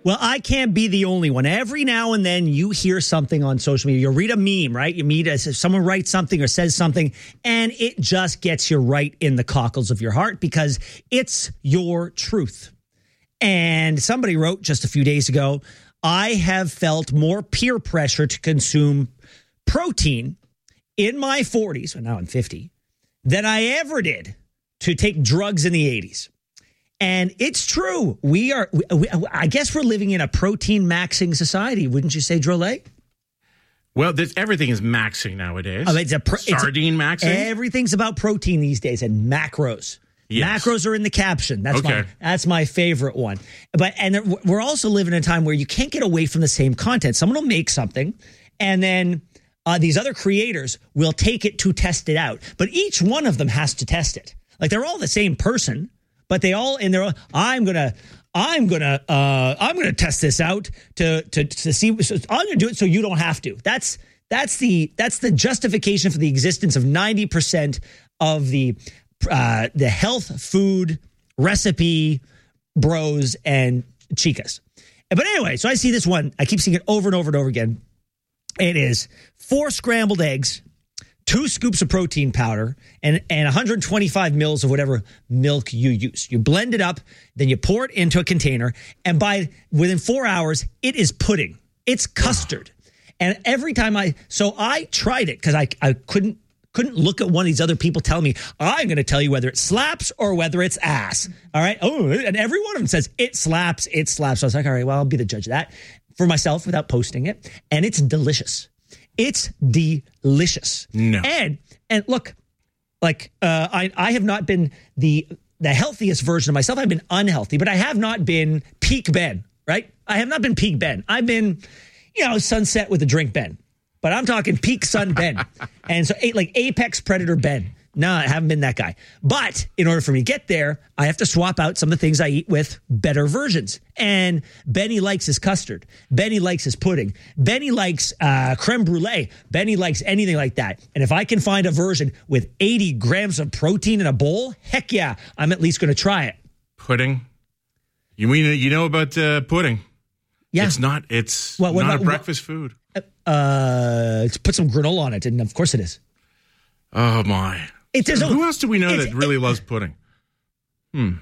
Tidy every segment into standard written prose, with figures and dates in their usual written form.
Well, I can't be the only one. Every now and then you hear something on social media. You read a meme, right? You meet someone writes something or says something, and it just gets you right in the cockles of your heart because it's your truth. And somebody wrote just a few days ago, I have felt more peer pressure to consume protein in my 40s, and now I'm 50, than I ever did to take drugs in the 80s. And it's true. I guess we're living in a protein maxing society. Wouldn't you say, Drolet? Well, everything is maxing nowadays. Sardine maxing? Everything's about protein these days and macros. Yes. Macros are in the caption. That's my favorite one. And we're also living in a time where you can't get away from the same content. Someone will make something, and then these other creators will take it to test it out. But each one of them has to test it. Like they're all the same person. But they all in their own, I'm gonna test this out to see. So I'm gonna do it so you don't have to. That's the justification for the existence of 90% of the health food recipe bros and chicas. But anyway, so I see this one. I keep seeing it over and over and over again. It is 4 scrambled eggs, 2 scoops of protein powder, and 125 mils of whatever milk you use. You blend it up, then you pour it into a container, and within 4 hours, it is pudding. It's custard. And every time I tried it because I couldn't look at one of these other people telling me, I'm going to tell you whether it slaps or whether it's ass. All right. Oh, and every one of them says it slaps, it slaps. So I was like, all right, well, I'll be the judge of that for myself without posting it. And it's delicious. It's delicious. No. And look, like I have not been the healthiest version of myself. I've been unhealthy, but I have not been peak Ben, right? I have not been peak Ben. I've been, sunset with a drink Ben. But I'm talking peak sun Ben. And so like apex predator Ben. No, I haven't been that guy. But in order for me to get there, I have to swap out some of the things I eat with better versions. And Benny likes his custard. Benny likes his pudding. Benny likes creme brulee. Benny likes anything like that. And if I can find a version with 80 grams of protein in a bowl, heck yeah, I'm at least going to try it. Pudding? You mean you know about pudding? Yeah. It's not a breakfast food. Put some granola on it, and of course it is. Oh, my. Who else do we know that really loves pudding? I'm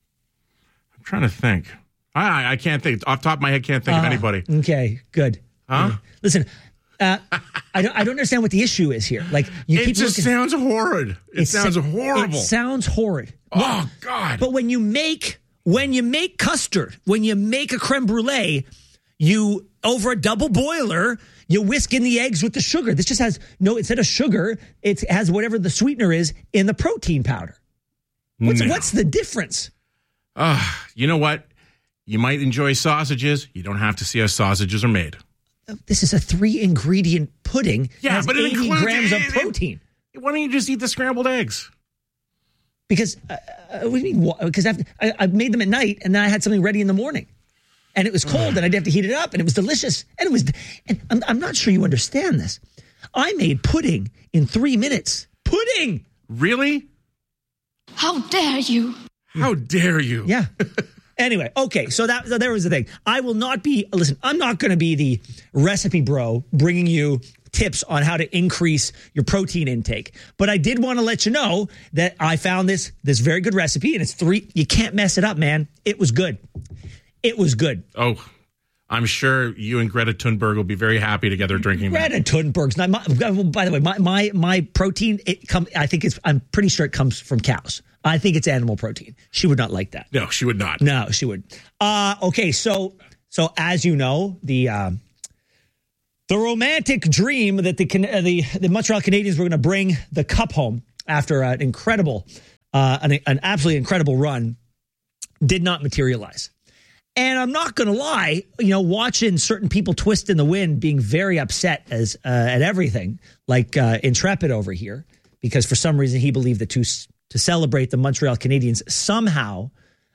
trying to think. I can't think. Off the top of my head, can't think of anybody. Okay, good. Huh? Listen, I don't understand what the issue is here. Like it just sounds horrid. It sounds horrible. It sounds horrid. Oh, God. But when you make custard, when you make a creme brulee, you over a double boiler, you whisk in the eggs with the sugar. This just has instead of sugar, it has whatever the sweetener is in the protein powder. What's the difference? You know what? You might enjoy sausages. You don't have to see how sausages are made. This is a 3-ingredient pudding. Yeah, has but it 80 grams of protein. Why don't you just eat the scrambled eggs? Because what do you mean? Because I made them at night, and then I had something ready in the morning. And it was cold, and I'd have to heat it up, and it was delicious. And I'm not sure you understand this. I made pudding in 3 minutes. Pudding! Really? How dare you? How dare you? Yeah. Anyway, okay, so there was the thing. I will not be, listen, I'm not going to be the recipe bro bringing you tips on how to increase your protein intake. But I did want to let you know that I found this very good recipe, and it's 3, you can't mess it up, man. It was good. It was good. Oh, I'm sure you and Greta Thunberg will be very happy together drinking that. Greta Thunberg's not. By the way, my protein. I'm pretty sure it comes from cows. I think it's animal protein. She would not like that. No, she would not. No, she would. Okay, so as you know, the romantic dream that the Montreal Canadiens were going to bring the cup home after an incredible, an absolutely incredible run did not materialize. And I'm not going to lie, watching certain people twist in the wind, being very upset at everything, like Intrepid over here, because for some reason he believed that to celebrate the Montreal Canadiens somehow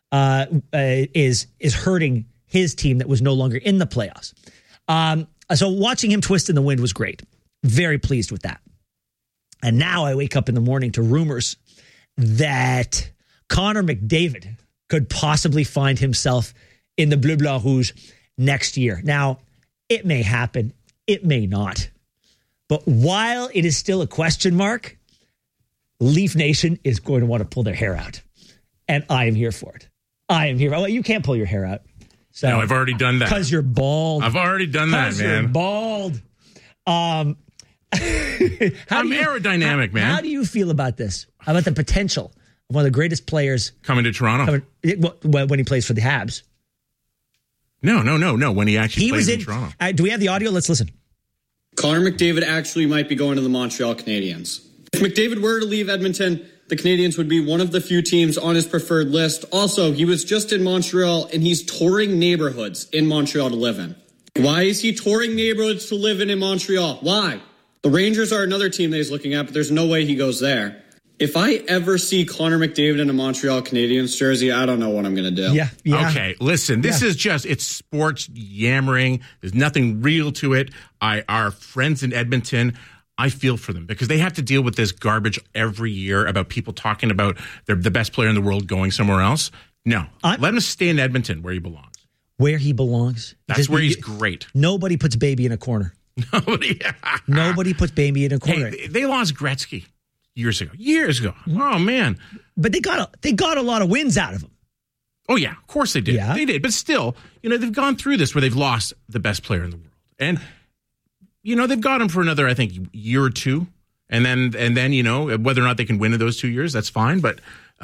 is hurting his team that was no longer in the playoffs. So watching him twist in the wind was great. Very pleased with that. And now I wake up in the morning to rumors that Connor McDavid could possibly find himself in the Bleu Blanc Rouge next year. Now, it may happen. It may not. But while it is still a question mark, Leaf Nation is going to want to pull their hair out. And I am here for it. I am here. Well, you can't pull your hair out. So, no, I've already done that. Because you're bald. I've already done that, man. You're bald. I'm aerodynamic, man. How do you feel about this? About the potential of one of the greatest players coming to Toronto? When he plays for the Habs. No. When he actually plays in Toronto. Do we have the audio? Let's listen. Connor McDavid actually might be going to the Montreal Canadiens. If McDavid were to leave Edmonton, the Canadiens would be one of the few teams on his preferred list. Also, he was just in Montreal, and he's touring neighborhoods in Montreal to live in. Why is he touring neighborhoods to live in Montreal? Why? The Rangers are another team that he's looking at, but there's no way he goes there. If I ever see Connor McDavid in a Montreal Canadiens jersey, I don't know what I'm going to do. Yeah. Okay, listen, this is just, it's sports yammering. There's nothing real to it. Our friends in Edmonton, I feel for them because they have to deal with this garbage every year about people talking about the best player in the world going somewhere else. No, let him stay in Edmonton where he belongs. Where he belongs. That's where he's great. Nobody puts baby in a corner. Nobody puts baby in a corner. Hey, they lost Gretzky years ago. Oh, man. But they got a lot of wins out of him. Oh, yeah. Of course they did. Yeah. They did. But still, they've gone through this where they've lost the best player in the world. And, they've got him for another, I think, year or two. And then, whether or not they can win in those 2 years, that's fine. But,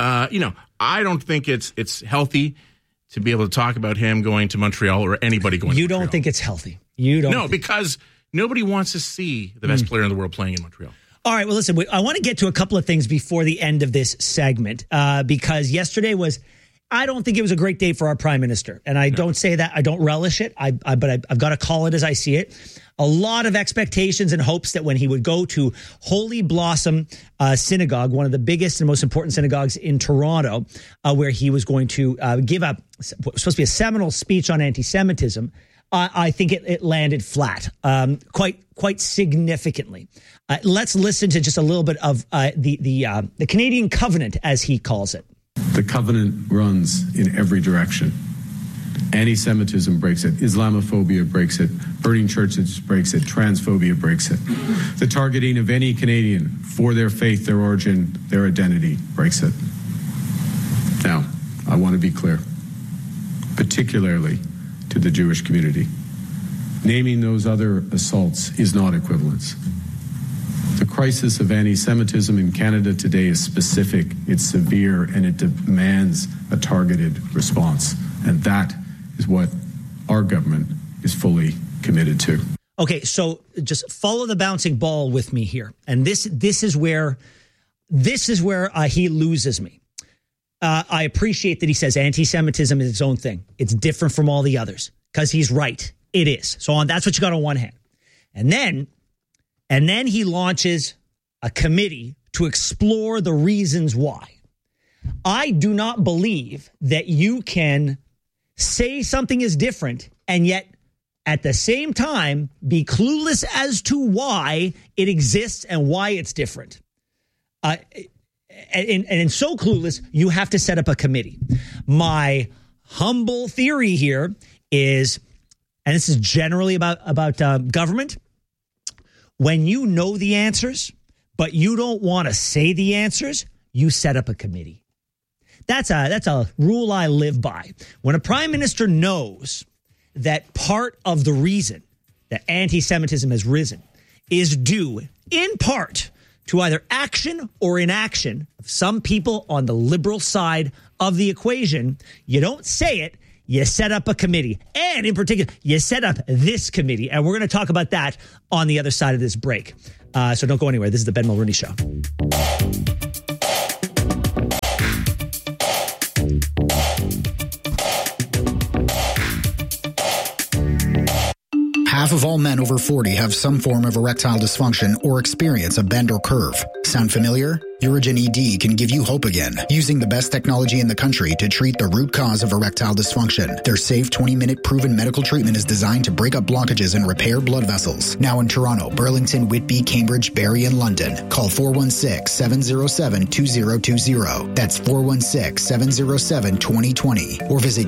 I don't think it's healthy to be able to talk about him going to Montreal or anybody going to Montreal. You don't think it's healthy? You don't? No, because nobody wants to see the best player in the world playing in Montreal. All right, well, listen, I want to get to a couple of things before the end of this segment because yesterday I don't think it was a great day for our prime minister. And I don't say that. I don't relish it, but I've got to call it as I see it. A lot of expectations and hopes that when he would go to Holy Blossom Synagogue, one of the biggest and most important synagogues in Toronto, where he was going to give up what was supposed to be a seminal speech on anti-Semitism, I think it landed flat, quite significantly. Let's listen to just a little bit of the Canadian covenant, as he calls it. The covenant runs in every direction. Anti-Semitism breaks it. Islamophobia breaks it. Burning churches breaks it. Transphobia breaks it. The targeting of any Canadian for their faith, their origin, their identity breaks it. Now, I want to be clear, particularly to the Jewish community. Naming those other assaults is not equivalence. The crisis of anti-Semitism in Canada today is specific, it's severe, and it demands a targeted response. And that is what our government is fully committed to. Okay, so just follow the bouncing ball with me here. And this is where he loses me. I appreciate that he says anti-Semitism is its own thing. It's different from all the others because he's right. It is. So that's what you got on one hand. And then he launches a committee to explore the reasons why. I do not believe that you can say something is different and yet at the same time be clueless as to why it exists and why it's different. And so clueless, you have to set up a committee. My humble theory here is, and this is generally about government, when you know the answers, but you don't want to say the answers, you set up a committee. That's a rule I live by. When a prime minister knows that part of the reason that anti-Semitism has risen is due, in part, to either action or inaction of some people on the liberal side of the equation, you don't say it, you set up a committee. And in particular, you set up this committee. And we're going to talk about that on the other side of this break. So don't go anywhere. This is the Ben Mulroney Show. Half of all men over 40 have some form of erectile dysfunction or experience a bend or curve. Sound familiar? Urigen ED can give you hope again, using the best technology in the country to treat the root cause of erectile dysfunction. Their safe 20-minute proven medical treatment is designed to break up blockages and repair blood vessels. Now in Toronto, Burlington, Whitby, Cambridge, Barrie, and London. Call 416-707-2020. That's 416-707-2020. Or visit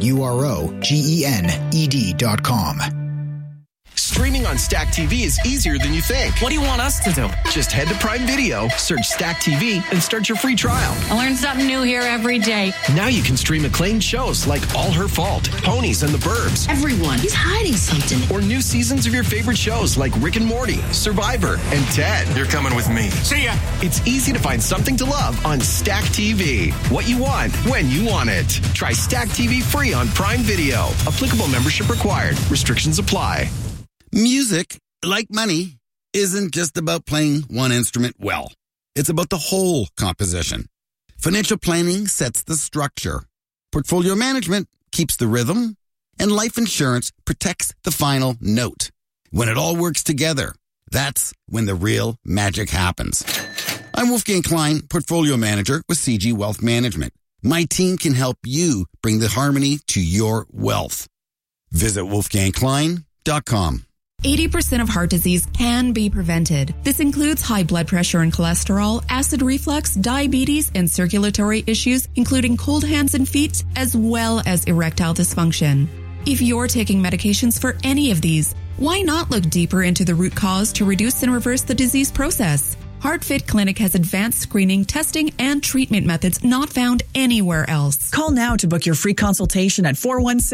UROGENED.com. Streaming on Stack TV is easier than you think. What do you want us to do? Just head to Prime Video, search Stack TV, and start your free trial. I learn something new here every day. Now you can stream acclaimed shows like All Her Fault, Ponies, and The Burbs. Everyone, he's hiding something. Or new seasons of your favorite shows like Rick and Morty, Survivor, and Ted. You're coming with me. See ya! It's easy to find something to love on Stack TV. What you want, when you want it. Try Stack TV free on Prime Video. Applicable membership required. Restrictions apply. Music, like money, isn't just about playing one instrument well. It's about the whole composition. Financial planning sets the structure. Portfolio management keeps the rhythm. And life insurance protects the final note. When it all works together, that's when the real magic happens. I'm Wolfgang Klein, Portfolio Manager with CG Wealth Management. My team can help you bring the harmony to your wealth. Visit wolfgangklein.com. 80% of heart disease can be prevented. This includes high blood pressure and cholesterol, acid reflux, diabetes, and circulatory issues, including cold hands and feet, as well as erectile dysfunction. If you're taking medications for any of these, why not look deeper into the root cause to reduce and reverse the disease process? HeartFit Clinic has advanced screening, testing, and treatment methods not found anywhere else. Call now to book your free consultation at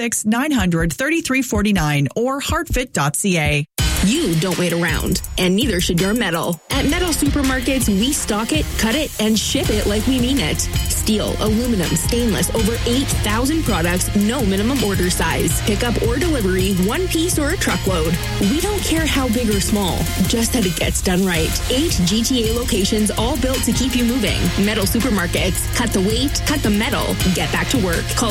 416-900-3349 or heartfit.ca. You don't wait around, and neither should your metal. At Metal Supermarkets, we stock it, cut it, and ship it like we mean it. Steel, aluminum, stainless, over 8,000 products, no minimum order size. Pickup or delivery, one piece or a truckload. We don't care how big or small, just that it gets done right. 8 GTA locations, all built to keep you moving. Metal Supermarkets, cut the weight, cut the metal, get back to work. Call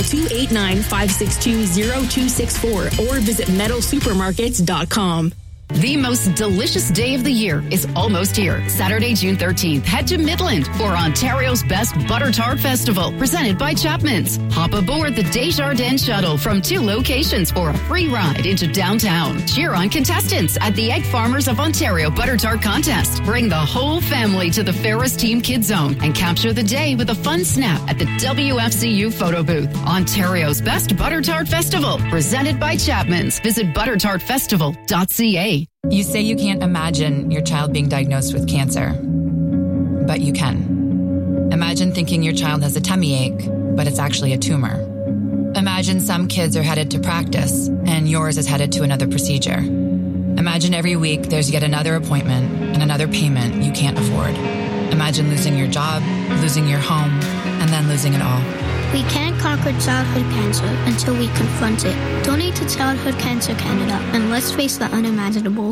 289-562-0264 or visit metalsupermarkets.com. The most delicious day of the year is almost here. Saturday, June 13th, head to Midland for Ontario's best butter tart festival, presented by Chapman's. Hop aboard the Desjardins shuttle from 2 locations for a free ride into downtown. Cheer on contestants at the Egg Farmers of Ontario Butter Tart Contest. Bring the whole family to the Ferris Team Kids Zone and capture the day with a fun snap at the WFCU photo booth. Ontario's best butter tart festival, presented by Chapman's. Visit buttertartfestival.ca. You say you can't imagine your child being diagnosed with cancer, but you can. Imagine thinking your child has a tummy ache, but it's actually a tumor. Imagine some kids are headed to practice, and yours is headed to another procedure. Imagine every week there's yet another appointment and another payment you can't afford. Imagine losing your job, losing your home, and then losing it all. We can't conquer childhood cancer until we confront it. Donate to Childhood Cancer Canada, and let's face the unimaginable.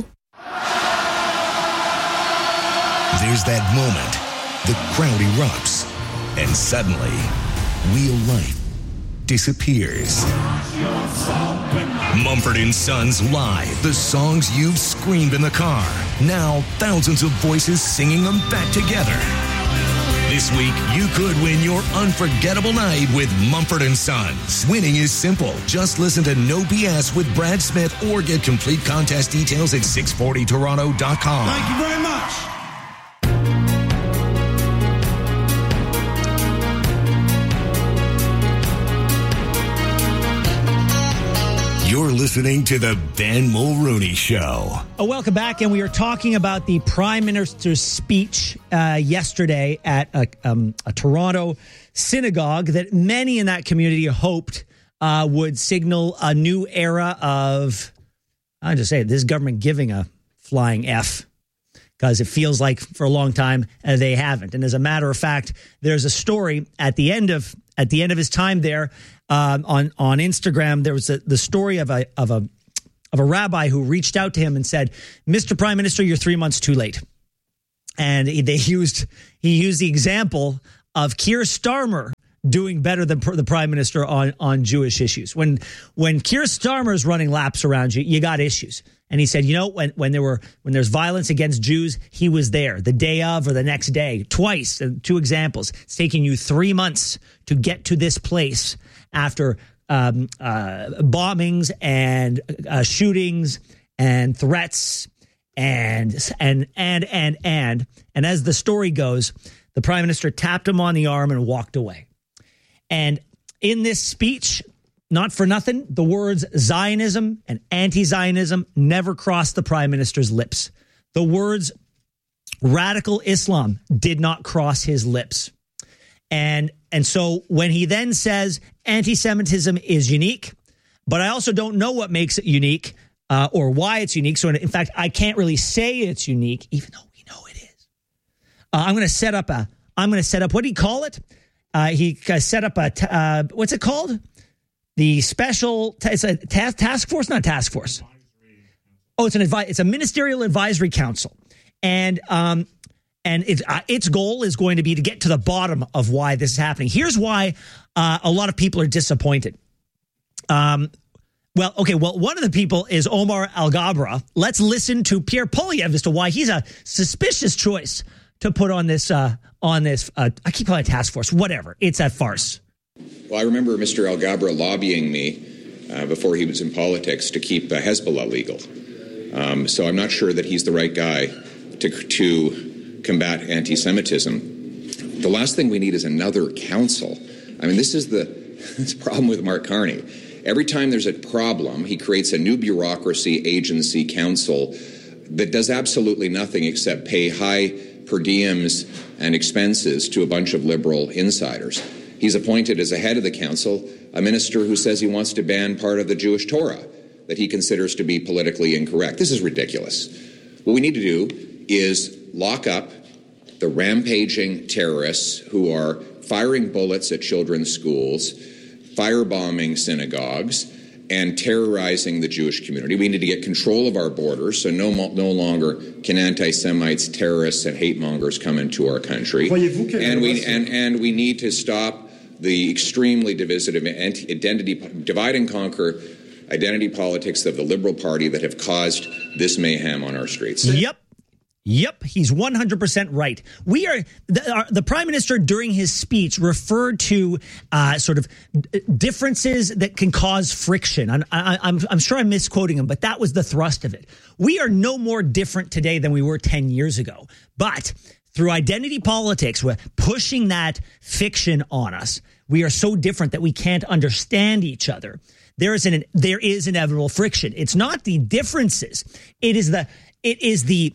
There's that moment. The crowd erupts, and suddenly, real life disappears. Mumford & Sons Live, the songs you've screamed in the car. Now, thousands of voices singing them back together. This week, you could win your unforgettable night with Mumford & Sons. Winning is simple. Just listen to No BS with Brad Smith or get complete contest details at 640toronto.com. Thank you very much. You're listening to the Ben Mulrooney Show. Welcome back, and we are talking about the Prime Minister's speech yesterday at a Toronto synagogue that many in that community hoped would signal a new era of, I'll just say it, this government giving a flying F, because it feels like for a long time they haven't. And as a matter of fact, there's a story at the end of his time there on Instagram. There was the story of a rabbi who reached out to him and said, "Mr. Prime Minister, you're 3 months too late." And he used the example of Keir Starmer doing better than the prime minister on Jewish issues. When Keir Starmer's running laps around you, you got issues. And he said, when there's violence against Jews, he was there the day of or the next day, twice. 2 examples. It's taking you 3 months to get to this place after bombings and shootings and threats and as the story goes, the prime minister tapped him on the arm and walked away. And in this speech, not for nothing, the words Zionism and anti-Zionism never crossed the prime minister's lips. The words radical Islam did not cross his lips. And so when he then says anti-Semitism is unique, but I also don't know what makes it unique or why it's unique. So in fact, I can't really say it's unique, even though we know it is. I'm going to set up, what do you call it? He set up what's it called? The special, it's a task force, not task force. Oh, it's a ministerial advisory council. And its goal is going to be to get to the bottom of why this is happening. Here's why a lot of people are disappointed. One of the people is Omar Al-Ghabra. Let's listen to Pierre Poilievre as to why he's a suspicious choice to put on this, I keep calling it task force, whatever. It's a farce. Well, I remember Mr. Al-Ghabra lobbying me before he was in politics to keep Hezbollah legal. So I'm not sure that he's the right guy to combat anti-Semitism. The last thing we need is another council. I mean, this is the problem with Mark Carney. Every time there's a problem, he creates a new bureaucracy, agency, council that does absolutely nothing except pay high per diems and expenses to a bunch of liberal insiders. He's appointed as a head of the council a minister who says he wants to ban part of the Jewish Torah that he considers to be politically incorrect. This is ridiculous. What we need to do is lock up the rampaging terrorists who are firing bullets at children's schools, firebombing synagogues, and terrorizing the Jewish community. We need to get control of our borders so no longer can anti-Semites, terrorists, and hate mongers come into our country. And we need to stop the extremely divisive divide and conquer identity politics of the Liberal Party that have caused this mayhem on our streets. Yep, he's 100% right. We are the prime minister during his speech referred to sort of differences that can cause friction. I'm sure I'm misquoting him, but that was the thrust of it. We are no more different today than we were 10 years ago. But through identity politics, we're pushing that fiction on us. We are so different that we can't understand each other. There is inevitable friction. It's not the differences. It is the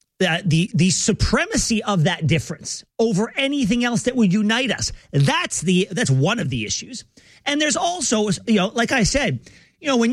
supremacy of that difference over anything else that would unite us. That's one of the issues. And there's also, like I said, when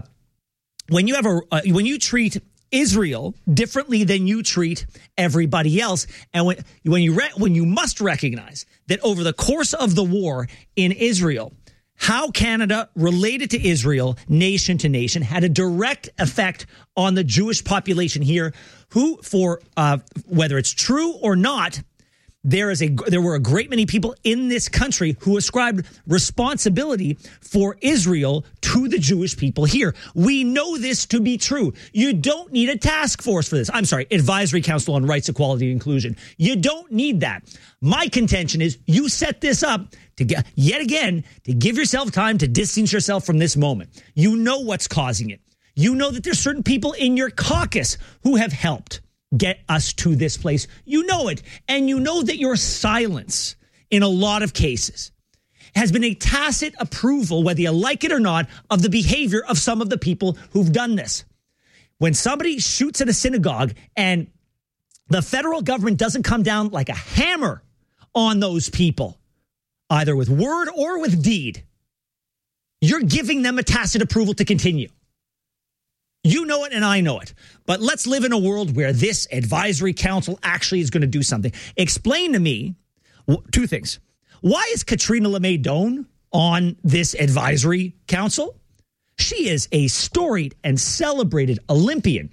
you treat Israel differently than you treat everybody else, and when you must recognize that over the course of the war in Israel, how Canada related to Israel, nation to nation, had a direct effect on the Jewish population here, who, for whether it's true or not, there were a great many people in this country who ascribed responsibility for Israel to the Jewish people here. We know this to be true. You don't need a task force for this. I'm sorry, Advisory Council on Rights, Equality, and Inclusion. You don't need that. My contention is you set this up to yet again to give yourself time to distance yourself from this moment. You know what's causing it. You know that there's certain people in your caucus who have helped get us to this place. You know it. And you know that your silence in a lot of cases has been a tacit approval, whether you like it or not, of the behavior of some of the people who've done this. When somebody shoots at a synagogue and the federal government doesn't come down like a hammer on those people, either with word or with deed, you're giving them a tacit approval to continue. You know it and I know it. But let's live in a world where this advisory council actually is going to do something. Explain to me 2 things. Why is Katrina LeMay Doan on this advisory council? She is a storied and celebrated Olympian.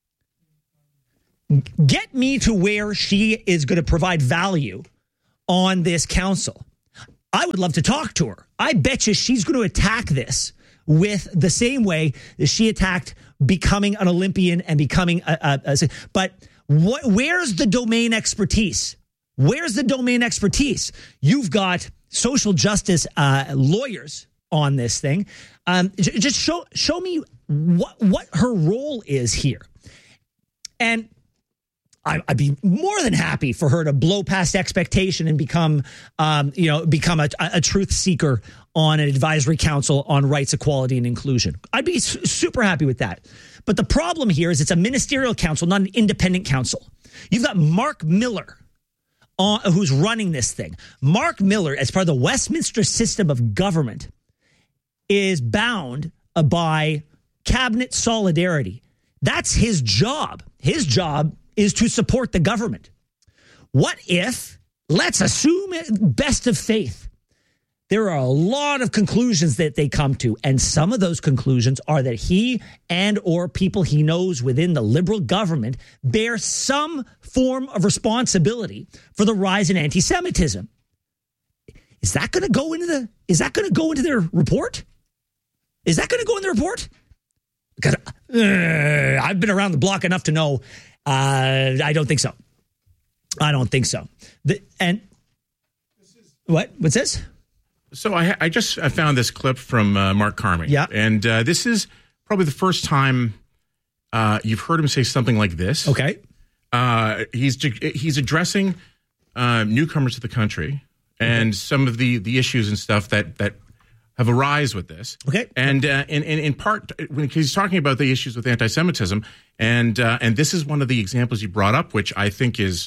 Get me to where she is going to provide value on this council. I would love to talk to her. I bet you she's going to attack this with the same way that she attacked becoming an Olympian and becoming but where's the domain expertise? Where's the domain expertise? You've got social justice lawyers on this thing. Just show me what her role is here. And I'd be more than happy for her to blow past expectation and become a truth seeker on an advisory council on rights, equality, and inclusion. I'd be super happy with that. But the problem here is it's a ministerial council, not an independent council. You've got Mark Miller who's running this thing. Mark Miller, as part of the Westminster system of government, is bound by cabinet solidarity. That's his job. His job is to support the government. What if, let's assume best of faith, there are a lot of conclusions that they come to, and some of those conclusions are that he and or people he knows within the Liberal government bear some form of responsibility for the rise in anti-Semitism. Is that going to go into their report? Is that going to go in the report? Because I've been around the block enough to know I don't think so. I don't think so. What's this? So I found this clip from Mark Carney. Yeah. And this is probably the first time you've heard him say something like this. Okay. He's addressing newcomers to the country and some of the issues and stuff that have arisen with this. Okay. And in part, when he's talking about the issues with anti-Semitism, and this is one of the examples you brought up, which I think is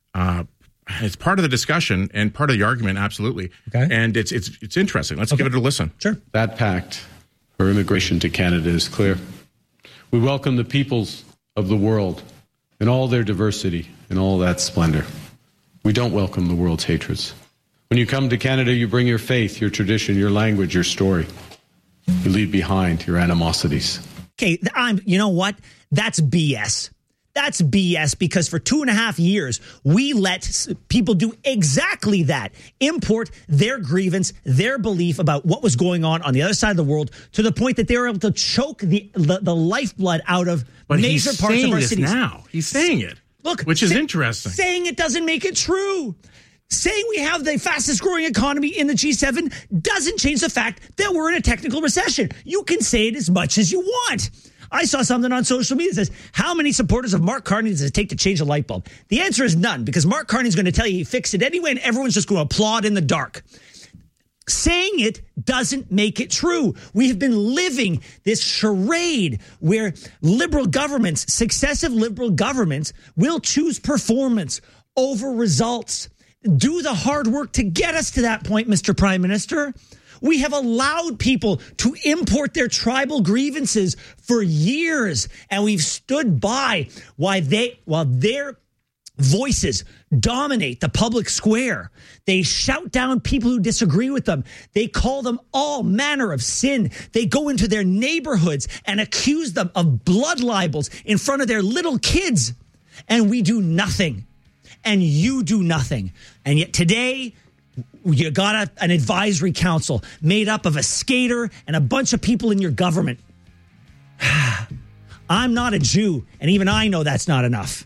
it's part of the discussion and part of the argument, absolutely. Okay. And it's interesting. Let's give it a listen. Sure. That pact for immigration to Canada is clear. We welcome the peoples of the world in all their diversity and all that splendor. We don't welcome the world's hatreds. When you come to Canada, you bring your faith, your tradition, your language, your story. You leave behind your animosities. Okay, you know what? That's BS. That's BS because for 2.5 years, we let people do exactly that. Import their grievance, their belief about what was going on the other side of the world to the point that they were able to choke the lifeblood out of major parts of our cities. Now. He's saying it. Look, which is interesting. Saying it doesn't make it true. Saying we have the fastest growing economy in the G7 doesn't change the fact that we're in a technical recession. You can say it as much as you want. I saw something on social media that says, how many supporters of Mark Carney does it take to change a light bulb? The answer is none, because Mark Carney's going to tell you he fixed it anyway, and everyone's just going to applaud in the dark. Saying it doesn't make it true. We have been living this charade where liberal governments, successive liberal governments, will choose performance over results. Do the hard work to get us to that point, Mr. Prime Minister. We have allowed people to import their tribal grievances for years, and we've stood by while their voices dominate the public square. They shout down people who disagree with them. They call them all manner of sin. They go into their neighborhoods and accuse them of blood libels in front of their little kids. And we do nothing. And you do nothing. And yet today, you got an advisory council made up of a skater and a bunch of people in your government. I'm not a Jew, and even I know that's not enough.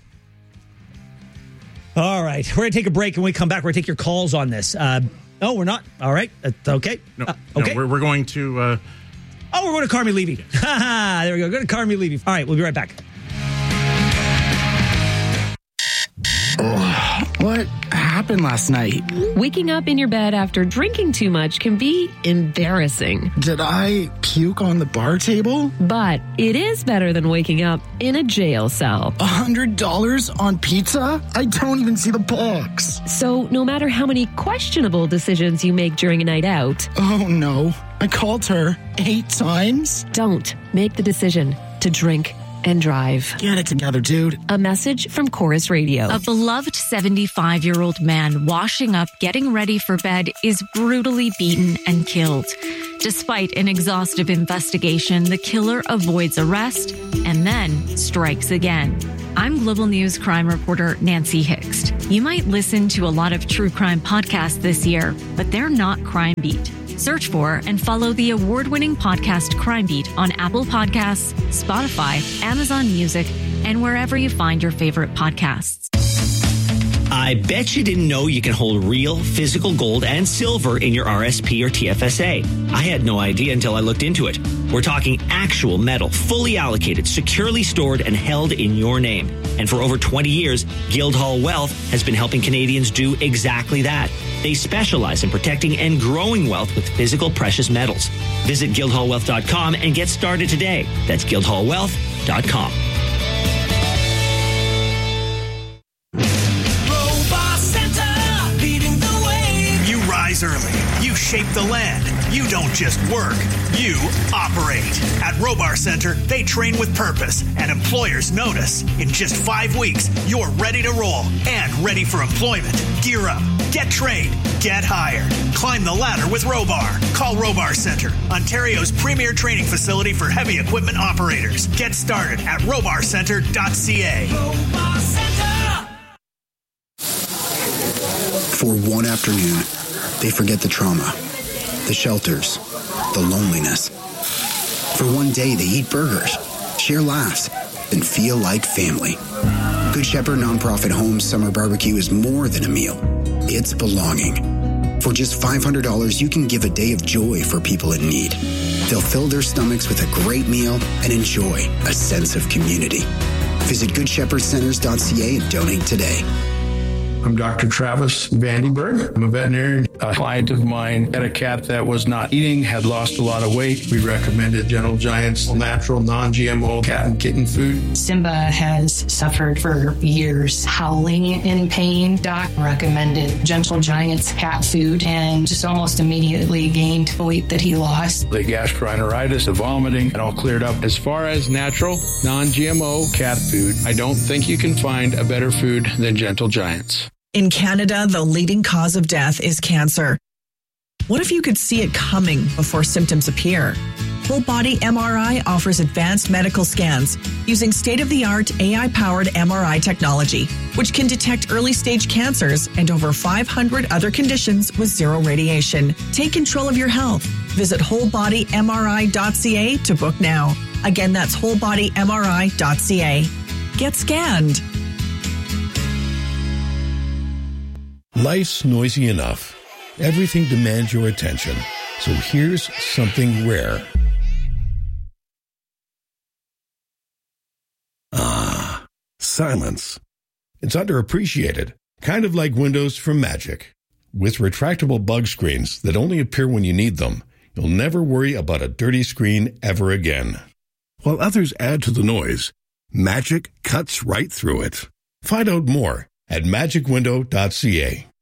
All right, we're going to take a break, and when we come back, we're going to take your calls on this. No, we're not. All right, okay. Okay. No, we're going to... we're going to Carmi Levy. There we go. Go to Carmi Levy. All right, we'll be right back. What happened last night? Waking up in your bed after drinking too much can be embarrassing. Did I puke on the bar table? But it is better than waking up in a jail cell. $100 on pizza? I don't even see the box. So no matter how many questionable decisions you make during a night out... Oh no, I called her 8 times? Don't make the decision to drink and drive. Get it together, dude. A message from Chorus Radio. A beloved 75-year-old man washing up, getting ready for bed, is brutally beaten and killed. Despite an exhaustive investigation, the killer avoids arrest and then strikes again. I'm Global News crime reporter Nancy Hixt. You might listen to a lot of true crime podcasts this year, but they're not Crime Beat. Search for and follow the award-winning podcast Crime Beat on Apple Podcasts, Spotify, Amazon Music, and wherever you find your favorite podcasts. I bet you didn't know you can hold real physical gold and silver in your RSP or TFSA. I had no idea until I looked into it. We're talking actual metal, fully allocated, securely stored, and held in your name. And for over 20 years, Guildhall Wealth has been helping Canadians do exactly that. They specialize in protecting and growing wealth with physical precious metals. Visit guildhallwealth.com and get started today. That's guildhallwealth.com. Early. You shape the land. You don't just work. You operate. At Robar Center, they train with purpose, and employers notice. In just 5 weeks, you're ready to roll and ready for employment. Gear up. Get trained. Get hired. Climb the ladder with Robar. Call Robar Center, Ontario's premier training facility for heavy equipment operators. Get started at robarcenter.ca. Robar Center. For one afternoon, they forget the trauma, the shelters, the loneliness. For one day, they eat burgers, share laughs, and feel like family. Good Shepherd Nonprofit Homes Summer Barbecue is more than a meal. It's belonging. For just $500, you can give a day of joy for people in need. They'll fill their stomachs with a great meal and enjoy a sense of community. Visit GoodShepherdCenters.ca and donate today. I'm Dr. Travis Vandenberg. I'm a veterinarian. A client of mine had a cat that was not eating, had lost a lot of weight. We recommended Gentle Giant's natural, non-GMO cat and kitten food. Simba has suffered for years, howling in pain. Doc recommended Gentle Giant's cat food and just almost immediately gained the weight that he lost. The gastroenteritis, the vomiting, it all cleared up. As far as natural, non-GMO cat food, I don't think you can find a better food than Gentle Giant's. In Canada, the leading cause of death is cancer. What if you could see it coming before symptoms appear? Whole Body MRI offers advanced medical scans using state-of-the-art AI-powered MRI technology, which can detect early-stage cancers and over 500 other conditions with zero radiation. Take control of your health. Visit wholebodymri.ca to book now. Again, that's wholebodymri.ca. Get scanned. Life's noisy enough. Everything demands your attention. So here's something rare. Ah, silence. It's underappreciated, kind of like windows from Magic. With retractable bug screens that only appear when you need them, you'll never worry about a dirty screen ever again. While others add to the noise, Magic cuts right through it. Find out more at magicwindow.ca.